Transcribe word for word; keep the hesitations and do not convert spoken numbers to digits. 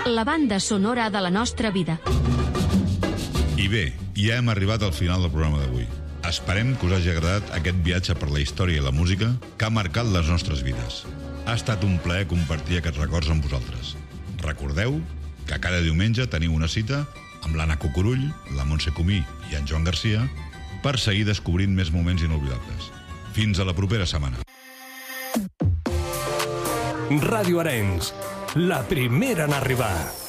la banda sonora de la nostra vida. I bé, ja hem arribat al final del programa d'avui. Esperem que us hagi agradat aquest viatge per la història i la música que ha marcat les nostres vides. Ha estat un plaer compartir aquests records amb vosaltres. Recordeu que cada diumenge teniu una cita amb l'Anna Cucurull, la Montse Comí i en Joan Garcia per seguir descobrint més moments inolvidables. Fins a la propera setmana. Ràdio Arenys, la primera en arribar.